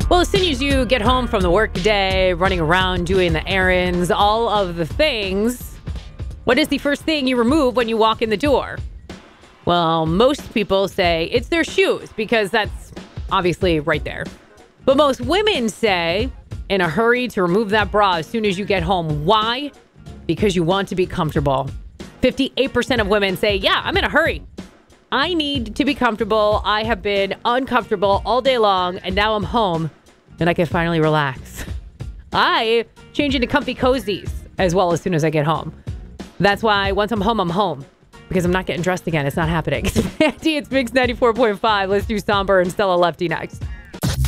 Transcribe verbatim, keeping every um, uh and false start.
Well, as soon as you get home from the work day, running around, doing the errands, all of the things, what is the first thing you remove when you walk in the door? Well, most people say it's their shoes because that's obviously right there. But most women say in a hurry to remove that bra as soon as you get home. Why? Because you want to be comfortable. fifty-eight percent of women say, yeah, I'm in a hurry. I need to be comfortable. I have been uncomfortable all day long, and now I'm home, and I can finally relax. I change into comfy cozies as well as soon as I get home. That's why once I'm home, I'm home, because I'm not getting dressed again. It's not happening. It's Mandy. It's Mix ninety-four point five. Let's do Somber and Stella Lefty next.